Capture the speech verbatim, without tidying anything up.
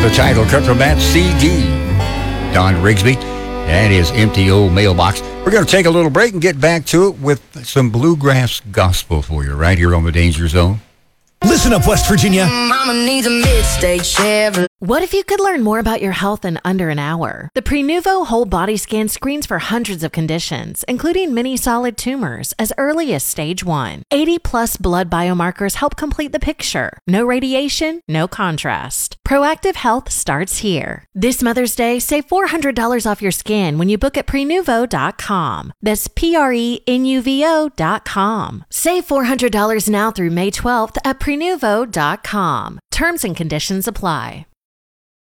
the title cut from that C D. Don Rigsby and his empty old mailbox. We're going to take a little break and get back to it with some bluegrass gospel for you right here on the Danger Zone. Listen up, West Virginia. Mama needs a mid-stage Chevrolet. What if you could learn more about your health in under an hour? The Prenuvo whole body scan screens for hundreds of conditions, including many solid tumors, as early as stage one. eighty plus blood biomarkers help complete the picture. No radiation, no contrast. Proactive health starts here. This Mother's Day, save four hundred dollars off your scan when you book at prenuvo dot com. That's P R E N U V O dot com. Save four hundred dollars now through May twelfth at prenuvo dot com. Terms and conditions apply.